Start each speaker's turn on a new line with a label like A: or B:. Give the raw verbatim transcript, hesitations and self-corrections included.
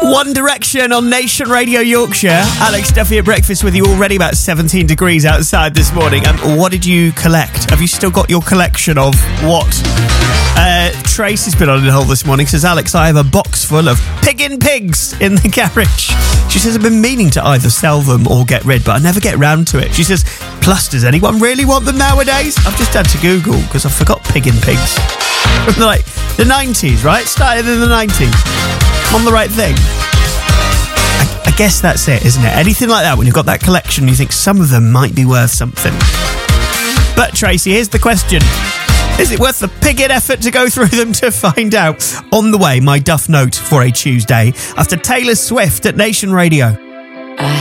A: One Direction on Nation Radio Yorkshire. Alex Duffy at breakfast with you. Already about seventeen degrees outside this morning. Um, what did you collect? Have you still got your collection of what? Uh, Tracy's been on the hold this morning. Says, Alex, I have a box full of piggin' pigs in the garage. She says, I've been meaning to either sell them or get rid, but I never get round to it. She says, plus, does anyone really want them nowadays? I've just had to Google because I forgot piggin' pigs. From like the nineties, right? Started in the nineties. I'm on the right thing. I, I guess that's it, isn't it? Anything like that, when you've got that collection, you think some of them might be worth something. But Tracy, here's the question. Is it worth the piggin' effort to go through them? To find out. On the way, my Duff note for a Tuesday after Taylor Swift at Nation Radio.